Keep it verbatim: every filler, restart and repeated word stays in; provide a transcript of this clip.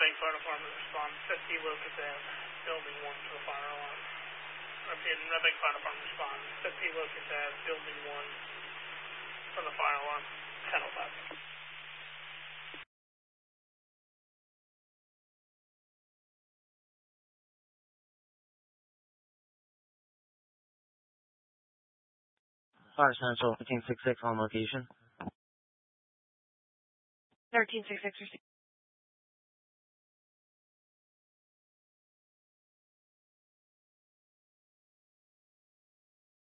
Reading Fire Department respond fifty Locust Ave, building one for the fire alarm. Repeat, Reading Fire Department respond fifty Locust Ave, building one for the fire alarm. ten oh five. Fire Central, thirteen sixty-six on location. thirteen sixty-six